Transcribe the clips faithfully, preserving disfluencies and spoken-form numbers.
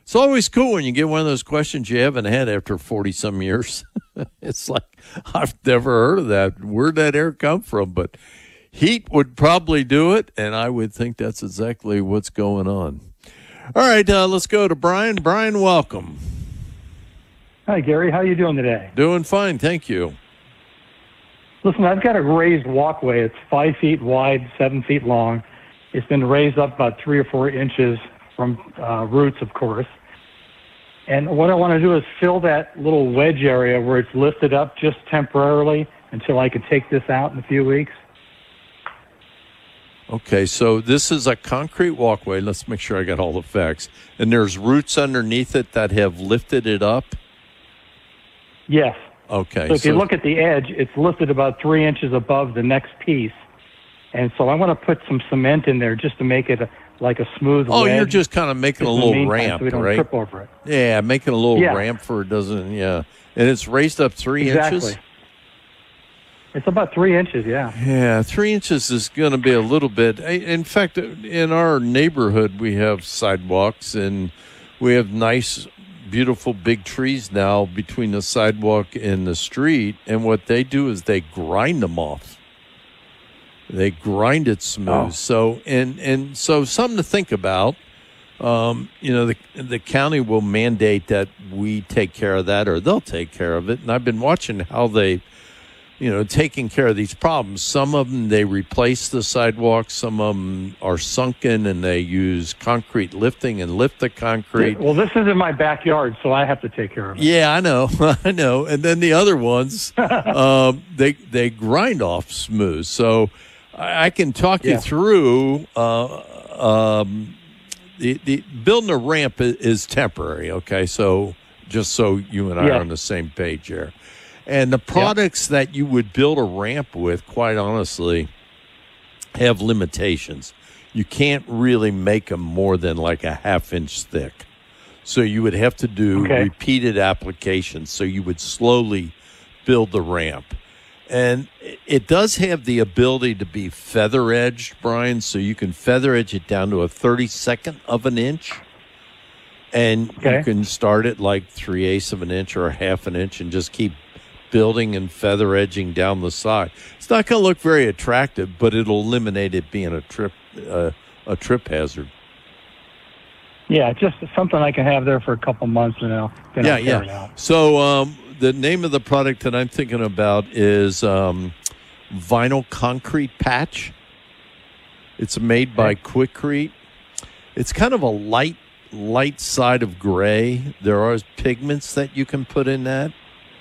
It's always cool when you get one of those questions you haven't had after forty-some years. It's like, I've never heard of that. Where'd that air come from? But heat would probably do it, and I would think that's exactly what's going on. All right, uh, let's go to Brian. Brian, welcome. Hi, Gary. How are you doing today? Doing fine, thank you. Listen, I've got a raised walkway. It's five feet wide, seven feet long. It's been raised up about three or four inches from uh, roots, of course. And what I want to do is fill that little wedge area where it's lifted up just temporarily until I can take this out in a few weeks. Okay, so this is a concrete walkway. Let's make sure I got all the facts. And there's roots underneath it that have lifted it up? Yes. Okay. So if so you look at the edge, it's lifted about three inches above the next piece. And so I want to put some cement in there just to make it a, like a smooth Oh, wedge. you're just kind of making a little ramp, so we don't right? trip over it. Yeah, making a little Yeah. ramp for it doesn't, yeah. And it's raised up three Exactly. inches? It's about three inches, yeah. Yeah, three inches is going to be a little bit. In fact, in our neighborhood, we have sidewalks and we have nice, beautiful big trees now between the sidewalk and the street. And what they do is they grind them off. They grind it smooth. Oh. So, and, and so something to think about. Um, you know, the the county will mandate that we take care of that, or they'll take care of it. And I've been watching how they, you know, taking care of these problems. Some of them, they replace the sidewalks. Some of them are sunken, and they use concrete lifting and lift the concrete. Well, this is in my backyard, so I have to take care of it. Yeah, I know, I know. And then the other ones, um, they they grind off smooth. So I, I can talk Yeah. you through. Uh, um, the the building a ramp is, is temporary. Okay, so just so you and I Yeah. are on the same page here. And the products that you would build a ramp with, quite honestly, have limitations. You can't really make them more than like a half inch thick. So you would have to do Okay. repeated applications. So you would slowly build the ramp. And it does have the ability to be feather edged, Brian. So you can feather edge it down to a thirty-second of an inch. And Okay. you can start it like three eighths of an inch or a half an inch and just keep building and feather edging down the side. It's not going to look very attractive, but it'll eliminate it being a trip uh, a trip hazard. Yeah, just something I can have there for a couple months, and I'll, then yeah, I'll tear it yeah. out. So um, the name of the product that I'm thinking about is um, Vinyl Concrete Patch. It's made by Quikrete. It's kind of a light, light side of gray. There are pigments that you can put in that.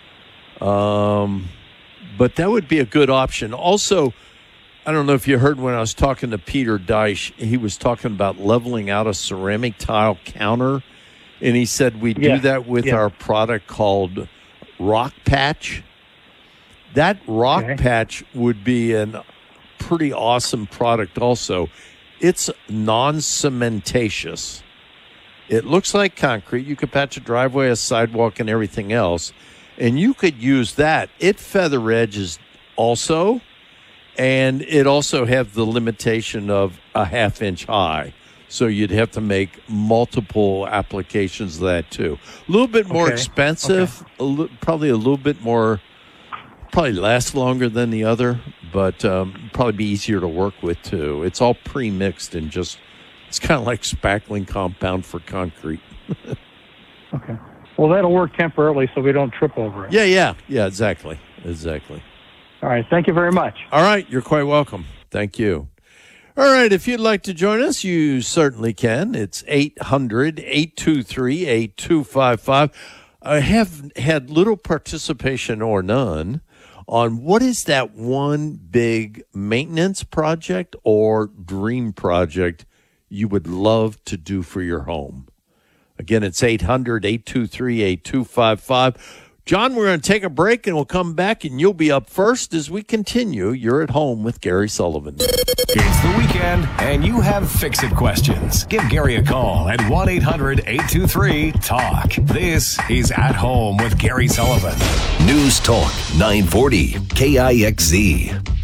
Um, but that would be a good option. Also, I don't know if you heard when I was talking to Peter Deich, he was talking about leveling out a ceramic tile counter. And he said we Yeah. do that with Yeah. our product called Rock Patch. That Rock Okay. Patch would be a pretty awesome product also. It's non-cementatious. It looks like concrete. You could patch a driveway, a sidewalk, and everything else. And you could use that. It feather edges also, and it also have the limitation of a half inch high. So you'd have to make multiple applications of that too. A little bit more Okay. expensive, a li- probably a little bit more, probably last longer than the other, but um, probably be easier to work with too. It's all pre-mixed and just, it's kind of like spackling compound for concrete. Okay. Well, that'll work temporarily so we don't trip over it. Yeah, yeah, yeah, exactly, exactly. All right. Thank you very much. All right, you're quite welcome. Thank you. All right, if you'd like to join us, you certainly can. It's eight hundred, eight two three, eight two five five. I have had little participation or none on what is that one big maintenance project or dream project you would love to do for your home. Again, it's eight hundred, eight two three, eight two five five. John, we're going to take a break, and we'll come back, and you'll be up first as we continue. You're at home with Gary Sullivan. It's the weekend, and you have fix-it questions. Give Gary a call at one eight hundred, eight two three, talk. This is At Home with Gary Sullivan. News Talk nine forty K I X Z.